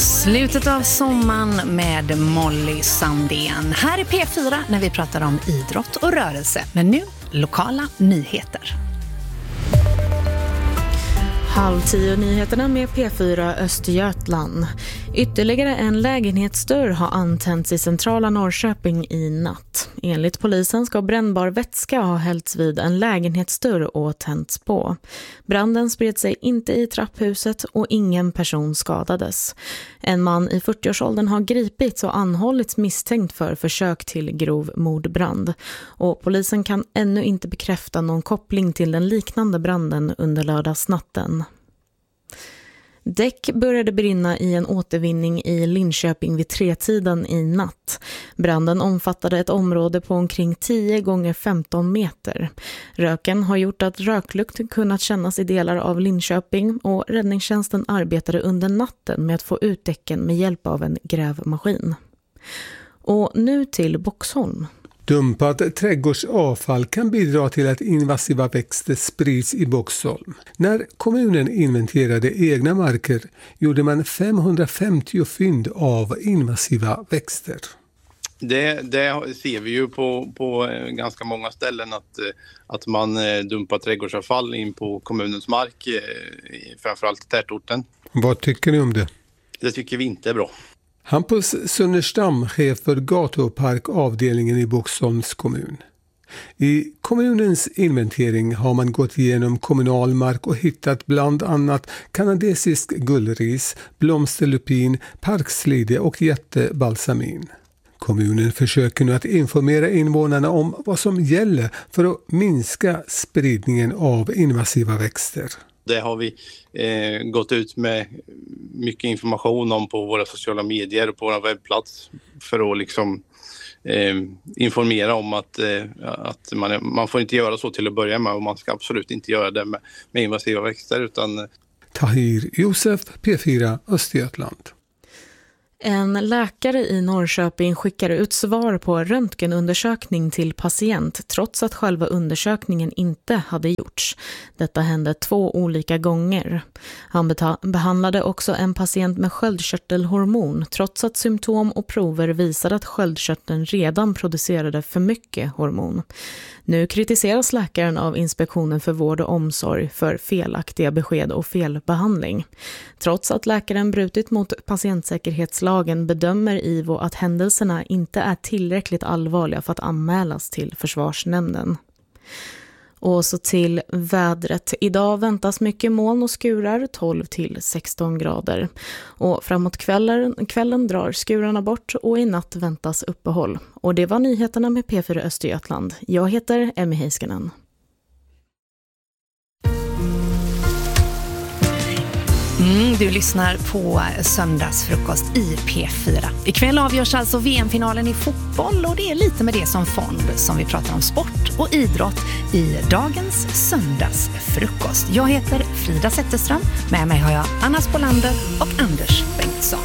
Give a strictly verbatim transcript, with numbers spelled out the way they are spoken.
Slutet av sommaren med Molly Sandén. Här är P fyra när vi pratar om idrott och rörelse. Men nu lokala nyheter. Halv tio nyheterna med P fyra Östergötland. Ytterligare en lägenhetsdörr har antänts i centrala Norrköping i natt. Enligt polisen ska brännbar vätska ha hällts vid en lägenhetsdörr och tänts på. Branden spred sig inte i trapphuset och ingen person skadades. En man i fyrtioårsåldern har gripits och anhållits misstänkt för försök till grov mordbrand. Och polisen kan ännu inte bekräfta någon koppling till den liknande branden under lördagsnatten. Däck började brinna i en återvinning i Linköping vid tretiden i natt. Branden omfattade ett område på omkring tio gånger femton meter. Röken har gjort att röklukt kunnat kännas i delar av Linköping och räddningstjänsten arbetade under natten med att få ut däcken med hjälp av en grävmaskin. Och nu till Boxholm. Dumpat trädgårdsavfall kan bidra till att invasiva växter sprids i Boxholm. När kommunen inventerade egna marker gjorde man femhundrafemtio fynd av invasiva växter. Det, det ser vi ju på, på ganska många ställen att, att man dumpar trädgårdsavfall in på kommunens mark, framförallt i tätorten. Vad tycker ni om det? Det tycker vi inte är bra. Hampus Sunnerstam, chef för gatu- och parkavdelningen i Boxholms kommun. I kommunens inventering har man gått igenom kommunal mark och hittat bland annat kanadesisk gullris, blomsterlupin, parkslide och jättebalsamin. Kommunen försöker nu att informera invånarna om vad som gäller för att minska spridningen av invasiva växter. Det har vi eh, gått ut med mycket information om på våra sociala medier och på vår webbplats för att liksom, eh, informera om att, eh, att man, man får inte göra så till att börja med och man ska absolut inte göra det med, med invasiva växter. Utan... Tahir Josef, P fyra Östergötland. En läkare i Norrköping skickar ut svar på röntgenundersökning till patient trots att själva undersökningen inte hade gjorts. Detta hände två olika gånger. Han beta- behandlade också en patient med sköldkörtelhormon trots att symptom och prover visade att sköldkörteln redan producerade för mycket hormon. Nu kritiseras läkaren av Inspektionen för vård och omsorg för felaktiga besked och felbehandling. Trots att läkaren brutit mot patientsäkerhetslagen bedömer I V O att händelserna inte är tillräckligt allvarliga för att anmälas till försvarsnämnden. Och så till vädret. Idag väntas mycket moln och skurar, tolv till sexton grader. Och framåt kvällen, kvällen drar skurarna bort och i natt väntas uppehåll. Och det var nyheterna med P fyra Östergötland. Jag heter Emmy Heiskanen. Mm, du lyssnar på söndagsfrukost i P fyra. Ikväll avgörs alltså V M-finalen i fotboll och det är lite med det som fond som vi pratar om sport och idrott i dagens söndagsfrukost. Jag heter Frida Zetterström, med mig har jag Anna Spolander och Anders Bengtsson.